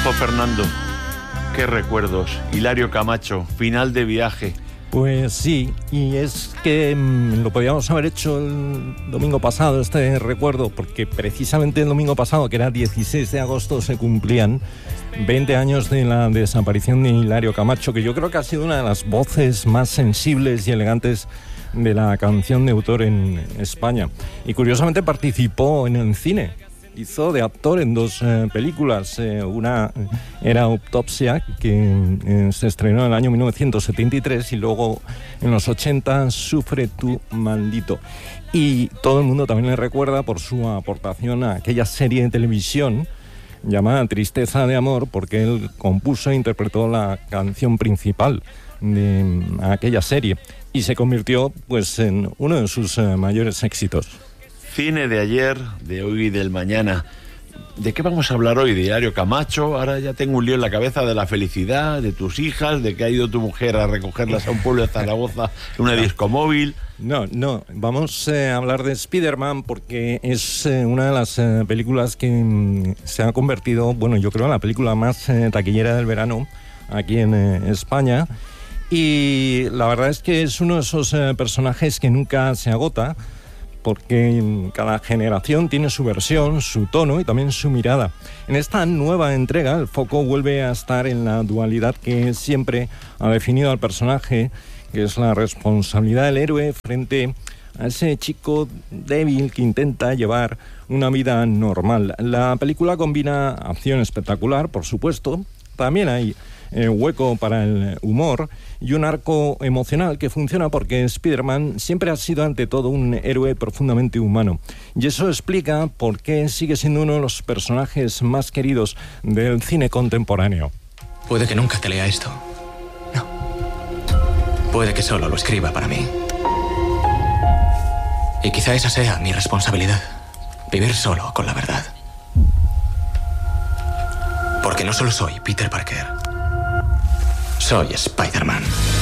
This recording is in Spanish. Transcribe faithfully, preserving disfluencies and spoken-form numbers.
Oh, Fernando, qué recuerdos. Hilario Camacho, final de viaje. Pues sí, y es que mmm, lo podíamos haber hecho el domingo pasado, este recuerdo, porque precisamente el domingo pasado, que era dieciséis de agosto, se cumplían veinte años de la desaparición de Hilario Camacho, que yo creo que ha sido una de las voces más sensibles y elegantes de la canción de autor en España. Y curiosamente participó en el cine. Hizo de actor en dos eh, películas. Eh, una era Autopsia, que eh, se estrenó en el año mil novecientos setenta y tres, y luego en los ochenta, Sufre tú, maldito. Y todo el mundo también le recuerda por su aportación a aquella serie de televisión llamada Tristeza de Amor, porque él compuso e interpretó la canción principal de aquella serie y se convirtió pues en uno de sus eh, mayores éxitos. Cine de ayer, de hoy y del mañana. ¿De qué vamos a hablar hoy? ¿De Hilario Camacho? Ahora ya tengo un lío en la cabeza de la felicidad, de tus hijas, de que ha ido tu mujer a recogerlas a un pueblo de Zaragoza en una discomóvil. No, no, vamos eh, a hablar de Spider-Man porque es eh, una de las eh, películas que mm, se ha convertido, bueno, yo creo en la película más eh, taquillera del verano aquí en eh, España. Y la verdad es que es uno de esos eh, personajes que nunca se agota, porque cada generación tiene su versión, su tono y también su mirada. En esta nueva entrega, el foco vuelve a estar en la dualidad que siempre ha definido al personaje, que es la responsabilidad del héroe frente a ese chico débil que intenta llevar una vida normal. La película combina acción espectacular, por supuesto. También hay eh, hueco para el humor y un arco emocional que funciona porque Spider-Man siempre ha sido ante todo un héroe profundamente humano. Y eso explica por qué sigue siendo uno de los personajes más queridos del cine contemporáneo. Puede que nunca te lea esto. No. Puede que solo lo escriba para mí. Y quizá esa sea mi responsabilidad. Vivir solo con la verdad. Porque no solo soy Peter Parker. Soy Spider-Man.